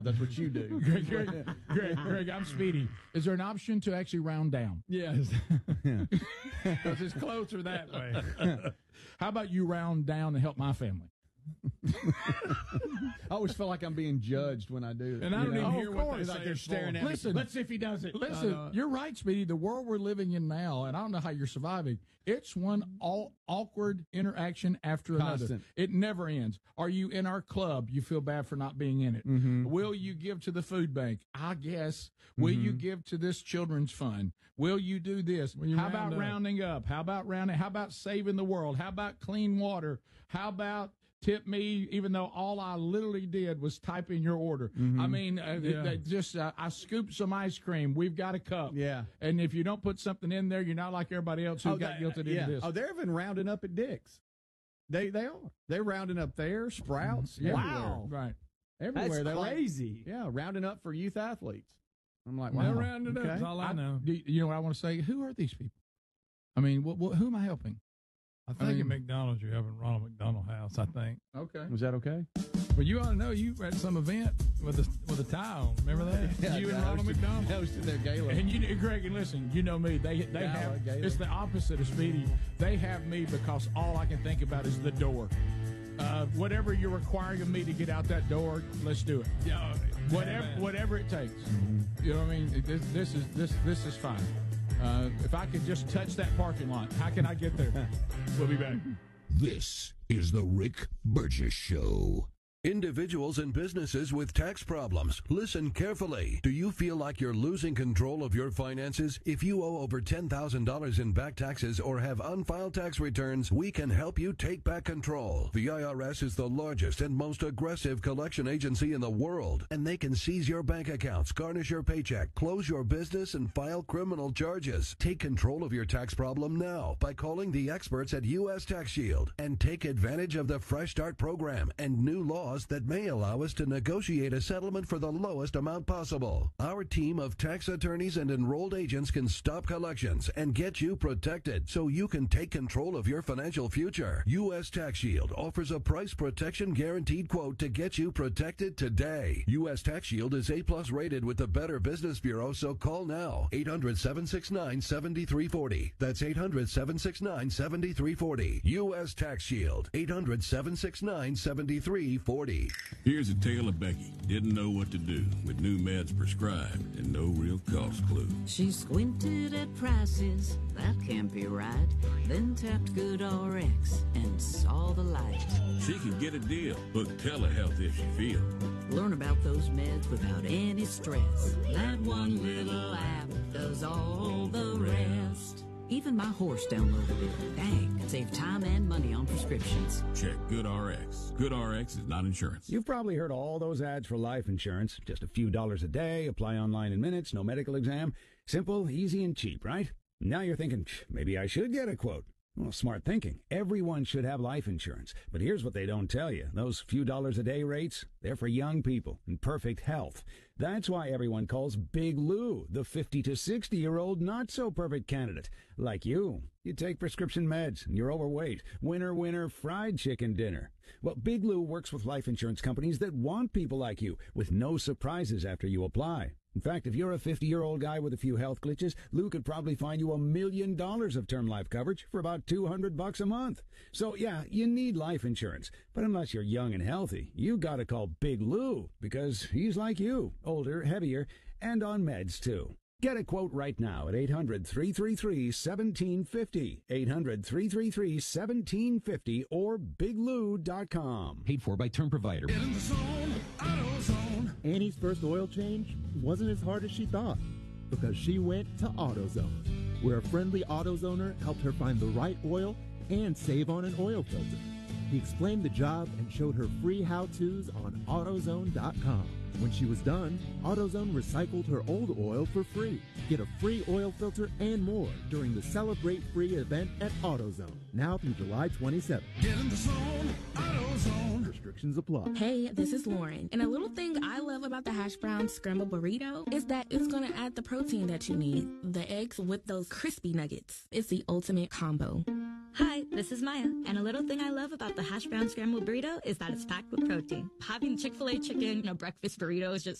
That's what you do. Greg, I'm Speedy. Is there an option to actually round down? Yes. Because it's closer that way. How about you round down to help my family? I always feel like I'm being judged when I do that. And I don't even hear what they say. Like they're staring at me. Listen, Let's see if he does it. Listen, you're right, Speedy. The world we're living in now, and I don't know how you're surviving, it's one awkward interaction after Constant. another. It never ends. Are you in our club? You feel bad for not being in it. Mm-hmm. Will you give to the food bank? I guess. Will you give to this children's fund? Will you do this? How about rounding up? How about rounding? How about saving the world? How about clean water? How about tip me, even though all I literally did was type in your order. I mean, I scooped some ice cream. We've got a cup. Yeah. And if you don't put something in there, you're not like everybody else who got guilted into this. Oh, they're even rounding up at Dick's. They are. They're rounding up there, Sprouts. Wow. Right. Everywhere. That's They're crazy. rounding up for youth athletes. I'm like, wow. They're rounding up. That's all I know. You know what I want to say? Who are these people? I mean, who am I helping? I think at McDonald's you're having Ronald McDonald House, I think. Okay. Was that okay? But you ought to know you were at some event with a tie on. Remember that? Yeah, You and Ronald McDonald hosted their gala. And Greg, and listen, you know me. They have. gala. It's the opposite of Speedy. They have me because all I can think about is the door. Whatever you're requiring of me to get out that door, let's do it. Yeah. Whatever it takes. You know what I mean? This is fine. If I could just touch that parking lot, how can I get there? We'll be back. This is the Rick Burgess Show. Individuals and businesses with tax problems, listen carefully. Do you feel like you're losing control of your finances? If you owe over $10,000 in back taxes or have unfiled tax returns, we can help you take back control. The IRS is the largest and most aggressive collection agency in the world, and they can seize your bank accounts, garnish your paycheck, close your business, and file criminal charges. Take control of your tax problem now by calling the experts at U.S. Tax Shield and take advantage of the Fresh Start program and new laws that may allow us to negotiate a settlement for the lowest amount possible. Our team of tax attorneys and enrolled agents can stop collections and get you protected so you can take control of your financial future. U.S. Tax Shield offers a price protection guaranteed quote to get you protected today. U.S. Tax Shield is A+ rated with the Better Business Bureau, so call now. 800-769-7340. That's 800-769-7340. U.S. Tax Shield. 800-769-7340. Here's a tale of Becky. Didn't know what to do with new meds prescribed and no real cost clue. She squinted at prices, that can't be right. Then tapped GoodRx and saw the light. She can get a deal. Book telehealth if she feels. Learn about those meds without any stress. That one little app does all the rest. Even my horse downloaded it. Dang, save time and money on prescriptions. Check GoodRx. GoodRx is not insurance. You've probably heard all those ads for life insurance. Just a few dollars a day, apply online in minutes, no medical exam. Simple, easy, and cheap, right? Now you're thinking, maybe I should get a quote. Well, smart thinking. Everyone should have life insurance. But here's what they don't tell you. Those few dollars a day rates, they're for young people in perfect health. That's why everyone calls Big Lou the 50 to 60-year-old not-so-perfect candidate. Like you. You take prescription meds, and you're overweight. Winner, winner, fried chicken dinner. Well, Big Lou works with life insurance companies that want people like you, with no surprises after you apply. In fact, if you're a 50-year-old guy with a few health glitches, Lou could probably find you $1 million of term life coverage for about $200 a month. So, yeah, you need life insurance. But unless you're young and healthy, you gotta call Big Lou, because he's like you, older, heavier, and on meds, too. Get a quote right now at 800-333-1750, 800-333-1750, or biglou.com. Paid for by Term Provider. Get in the zone, AutoZone. Annie's first oil change wasn't as hard as she thought because she went to AutoZone, where a friendly AutoZoner helped her find the right oil and save on an oil filter. He explained the job and showed her free how-tos on AutoZone.com. When she was done, AutoZone recycled her old oil for free. Get a free oil filter and more during the Celebrate Free event at AutoZone, now through July 27th. Get in the zone, AutoZone. Restrictions apply. Hey, this is Lauren. And a little thing I love about the hash brown scramble burrito is that it's going to add the protein that you need. The eggs with those crispy nuggets. It's the ultimate combo. Hi, this is Maya, and a little thing I love about the hash brown scrambled burrito is that it's packed with protein. Having Chick-fil-A chicken in a breakfast burrito is just